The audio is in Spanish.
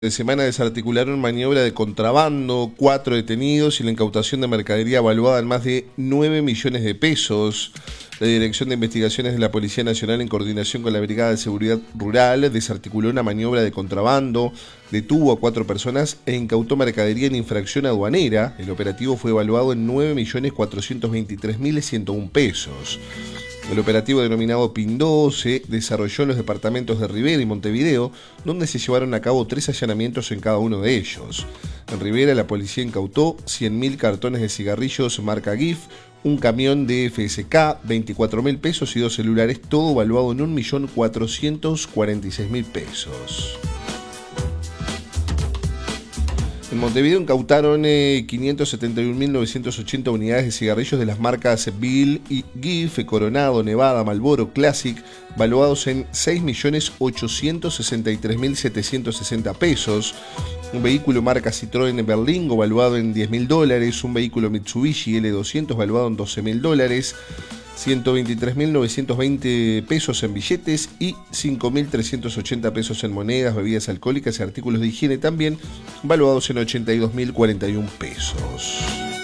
De semana desarticularon maniobra de contrabando, 4 detenidos y la incautación de mercadería evaluada en más de 9 millones de pesos. La Dirección de Investigaciones de la Policía Nacional, en coordinación con la Brigada de Seguridad Rural, desarticuló una maniobra de contrabando, detuvo a 4 personas e incautó mercadería en infracción aduanera. El operativo fue evaluado en 9.423.101 pesos. El operativo denominado Pindó se desarrolló en los departamentos de Rivera y Montevideo, donde se llevaron a cabo 3 allanamientos en cada uno de ellos. En Rivera, la policía incautó 100.000 cartones de cigarrillos marca GIF, un camión de FSK, 24.000 pesos y 2 celulares, todo valuado en 1.446.000 pesos. En Montevideo incautaron 571.980 unidades de cigarrillos de las marcas Bill y GIF, Coronado, Nevada, Marlboro, Classic, valuados en 6.863.760 pesos. Un vehículo marca Citroën Berlingo valuado en $10.000, un vehículo Mitsubishi L200 valuado en $12.000, 123.920 pesos en billetes y 5.380 pesos en monedas, bebidas alcohólicas y artículos de higiene también, valuados en 82.041 pesos.